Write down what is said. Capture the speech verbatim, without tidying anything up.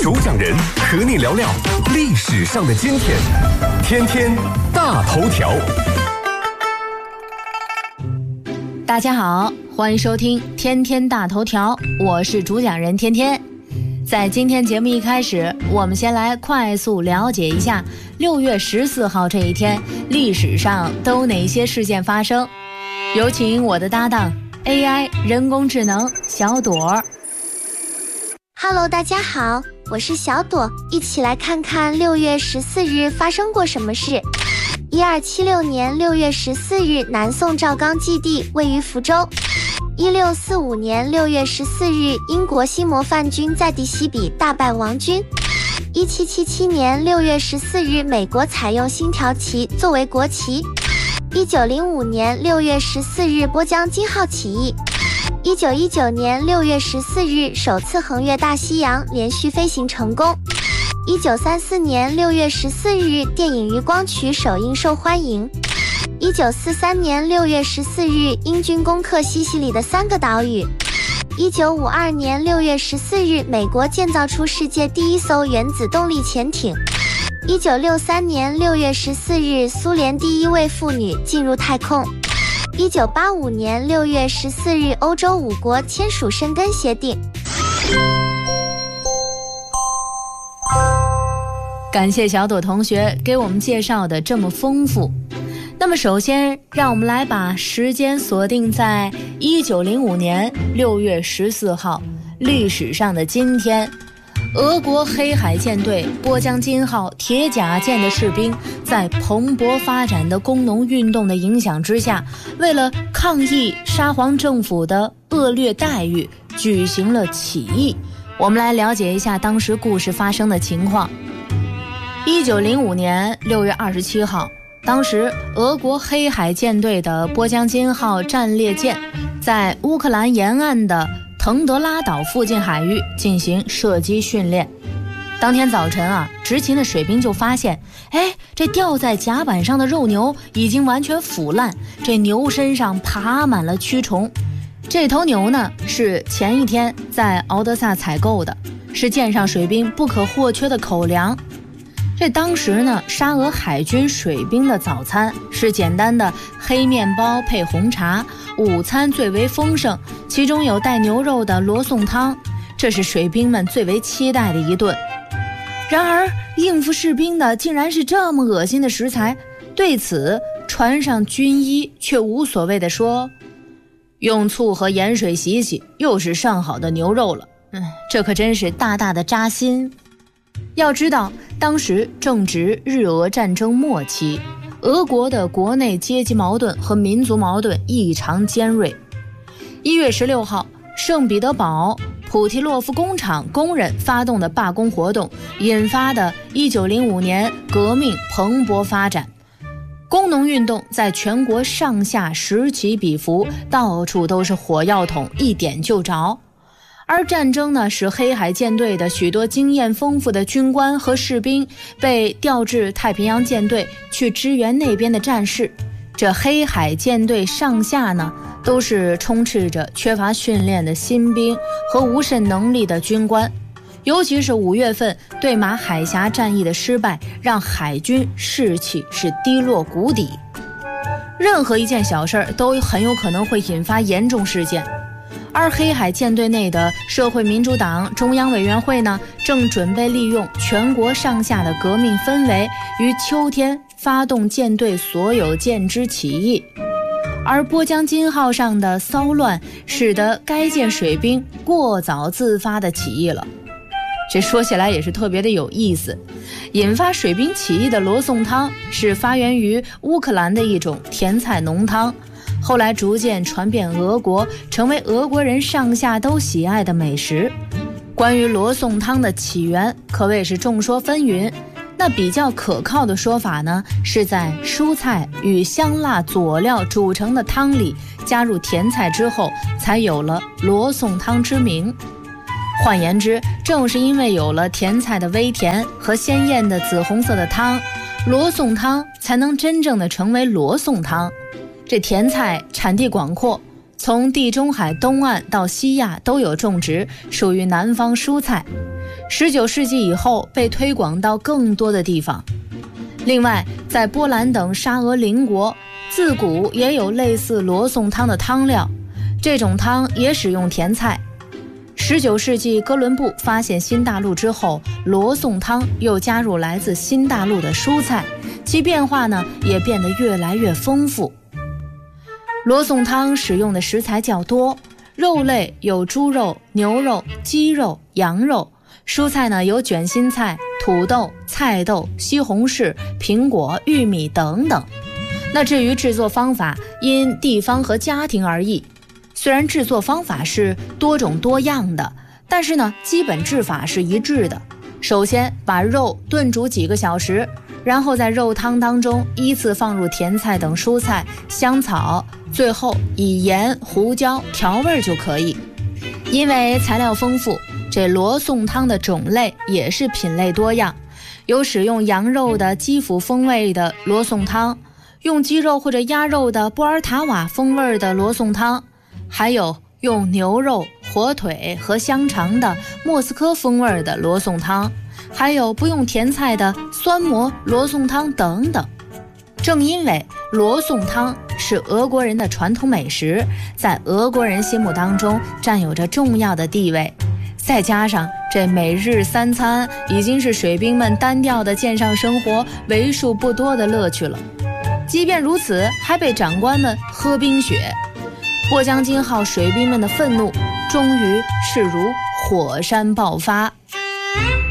主讲人和你聊聊历史上的今天，天天大头条。 大家好，欢迎收听天天大头条，我是主讲人天天。在今天节目一开始，我们先来快速了解一下六月十四号这一天历史上都有哪些事件发生。有请我的搭档 A I 人工智能小朵。 Hello， 大家好，我是小朵，一起来看看六月十四日发生过什么事。一二七六年六月十四日，南宋赵刚祭地位于福州。一六四五年六月十四日，英国新模范军在地西比大败王军。一七七七年六月十四日，美国采用星条旗作为国旗。一九零五年六月十四日，波江金号起义。一九一九年六月十四日，首次横越大西洋，连续飞行成功。一九三四年六月十四日，电影《渔光曲》首映受欢迎。一九四三年六月十四日，英军攻克西西里的三个岛屿。一九五二年六月十四日，美国建造出世界第一艘原子动力潜艇。一九六三年六月十四日，苏联第一位妇女进入太空。一九八五年六月十四日，欧洲五国签署申根协定。 感谢小朵同学给我们介绍的这么丰富。那么首先让我们来把时间锁定在一九零五年六月十四号，历史上的今天，俄国黑海舰队波江金号铁甲舰的士兵在蓬勃发展的工农运动的影响之下，为了抗议沙皇政府的恶劣待遇，举行了起义。我们来了解一下当时故事发生的情况。一九零五年六月二十七号，当时俄国黑海舰队的波江金号战列舰在乌克兰沿岸的滕德拉岛附近海域进行射击训练。当天早晨啊，执勤的水兵就发现，哎，这吊在甲板上的肉牛已经完全腐烂，这牛身上爬满了蛆虫。这头牛呢，是前一天在敖德萨采购的，是舰上水兵不可或缺的口粮。这当时呢，沙俄海军水兵的早餐是简单的黑面包配红茶，午餐最为丰盛，其中有带牛肉的罗宋汤，这是水兵们最为期待的一顿。然而应付士兵的竟然是这么恶心的食材，对此船上军医却无所谓地说，用醋和盐水洗洗，又是上好的牛肉了。嗯，这可真是大大的扎心。要知道当时正值日俄战争末期，俄国的国内阶级矛盾和民族矛盾异常尖锐。一月十六号，圣彼得堡普提洛夫工厂工人发动的罢工活动引发的一九零五年革命蓬勃发展，工农运动在全国上下此起彼伏，到处都是火药桶，一点就着。而战争呢，使黑海舰队的许多经验丰富的军官和士兵被调至太平洋舰队去支援那边的战事。这黑海舰队上下呢，都是充斥着缺乏训练的新兵和无甚能力的军官。尤其是五月份对马海峡战役的失败，让海军士气是低落谷底。任何一件小事都很有可能会引发严重事件。而黑海舰队内的社会民主党中央委员会呢，正准备利用全国上下的革命氛围，于秋天发动舰队所有舰只起义。而波江金号上的骚乱，使得该舰水兵过早自发的起义了。这说起来也是特别的有意思。引发水兵起义的罗宋汤是发源于乌克兰的一种甜菜浓汤，后来逐渐传遍俄国，成为俄国人上下都喜爱的美食。关于罗宋汤的起源可谓是众说纷纭，那比较可靠的说法呢，是在蔬菜与香辣佐料煮成的汤里加入甜菜之后，才有了罗宋汤之名。换言之，正是因为有了甜菜的微甜和鲜艳的紫红色的汤，罗宋汤才能真正的成为罗宋汤。这甜菜产地广阔，从地中海东岸到西亚都有种植，属于南方蔬菜。 十九世纪以后被推广到更多的地方。另外，在波兰等沙俄邻国，自古也有类似罗宋汤的汤料，这种汤也使用甜菜。十九世纪哥伦布发现新大陆之后，罗宋汤又加入来自新大陆的蔬菜，其变化呢也变得越来越丰富。罗宋汤使用的食材较多，肉类有猪肉、牛肉、鸡肉、羊肉，蔬菜呢有卷心菜、土豆、菜豆、西红柿、苹果、玉米等等。那至于制作方法，因地方和家庭而异。虽然制作方法是多种多样的，但是呢，基本制法是一致的。首先把肉炖煮几个小时，然后在肉汤当中依次放入甜菜等蔬菜、香草，最后以盐、胡椒调味就可以。因为材料丰富，这罗宋汤的种类也是品类多样，有使用羊肉的基辅风味的罗宋汤，用鸡肉或者鸭肉的波尔塔瓦风味的罗宋汤，还有用牛肉、火腿和香肠的莫斯科风味的罗宋汤，还有不用甜菜的酸蘑罗宋汤等等。正因为罗宋汤是俄国人的传统美食，在俄国人心目当中占有着重要的地位，再加上这每日三餐已经是水兵们单调的舰上生活为数不多的乐趣了。即便如此，还被长官们喝冰雪。波将金号水兵们的愤怒终于势如火山爆发。